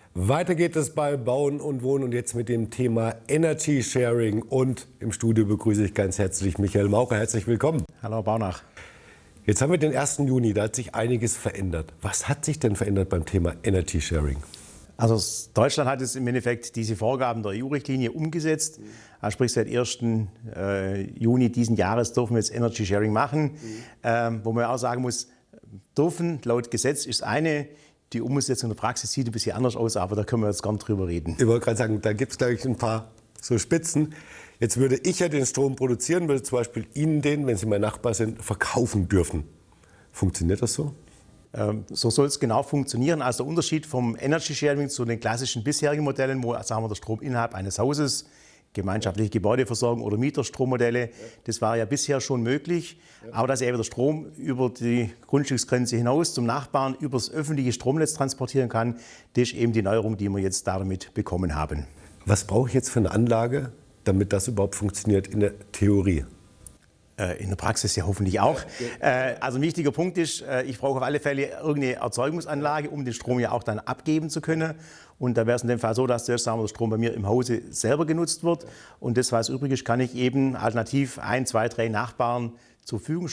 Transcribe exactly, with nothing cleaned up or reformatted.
Weiter geht es bei Bauen und Wohnen und jetzt mit dem Thema Energy Sharing. Und im Studio begrüße ich ganz herzlich Michael Maurer. Herzlich willkommen. Hallo Herr Baunach. Jetzt haben wir den ersten Juni, da hat sich einiges verändert. Was hat sich denn verändert beim Thema Energy Sharing? Also Deutschland hat es im Endeffekt diese Vorgaben der E U-Richtlinie umgesetzt. Also sprich, seit ersten Juni diesen Jahres dürfen wir jetzt Energy Sharing machen. Mhm. Ähm, wo man auch sagen muss, dürfen laut Gesetz ist eine, die Umsetzung in der Praxis sieht ein bisschen anders aus, aber da können wir jetzt gar nicht drüber reden. Ich wollte gerade sagen, da gibt es gleich ein paar so Spitzen. Jetzt würde ich ja den Strom produzieren, würde zum Beispiel Ihnen den, wenn Sie mein Nachbar sind, verkaufen dürfen. Funktioniert das so? Ähm, so soll es genau funktionieren. Also der Unterschied vom Energy Sharing zu den klassischen bisherigen Modellen, wo sagen wir, der Strom innerhalb eines Hauses, gemeinschaftliche Gebäudeversorgung oder Mieterstrommodelle, das war ja bisher schon möglich. Aber dass er eben der Strom über die Grundstücksgrenze hinaus zum Nachbarn über das öffentliche Stromnetz transportieren kann, das ist eben die Neuerung, die wir jetzt damit bekommen haben. Was brauche ich jetzt für eine Anlage, damit das überhaupt funktioniert in der Theorie? In der Praxis ja hoffentlich auch. Also ein wichtiger Punkt ist, ich brauche auf alle Fälle irgendeine Erzeugungsanlage, um den Strom ja auch dann abgeben zu können. Und da wäre es in dem Fall so, dass zuerst sagen wir, der Strom bei mir im Hause selber genutzt wird. Und das, was übrig ist, kann ich eben alternativ ein, zwei, drei Nachbarn zur Verfügung stellen.